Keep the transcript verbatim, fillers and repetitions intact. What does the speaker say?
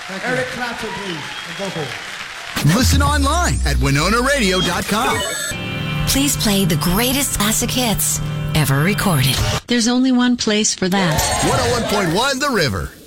Eric Clapton, please. Go for it. Listen online at winona radio dot com. Please play the greatest classic hits ever recorded. There's only one place for that. one oh one point one The River.